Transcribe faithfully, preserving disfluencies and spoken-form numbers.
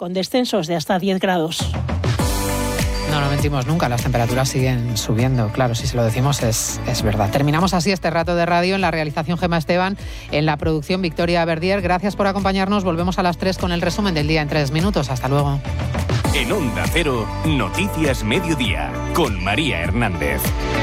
con descensos de hasta diez grados. No, no mentimos nunca, las temperaturas siguen subiendo, claro, si se lo decimos es, es verdad. Terminamos así este rato de radio. En la realización Gemma Esteban, en la producción Victoria Verdier. Gracias por acompañarnos, volvemos a las tres con el resumen del día en tres minutos. Hasta luego. En Onda Cero, Noticias Mediodía, con María Hernández.